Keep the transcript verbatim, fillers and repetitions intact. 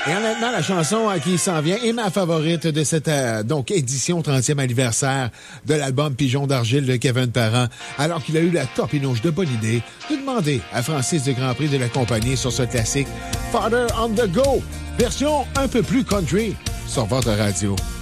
Et honnêtement, la chanson euh, qui s'en vient est ma favorite de cette euh, donc édition trentième anniversaire de l'album Pigeon d'argile de Kevin Parent, alors qu'il a eu la torpinouche de bonne idée de demander à Francis de Grand Prix de l'accompagner sur ce classique Father on the Go, version un peu plus country, sur votre radio.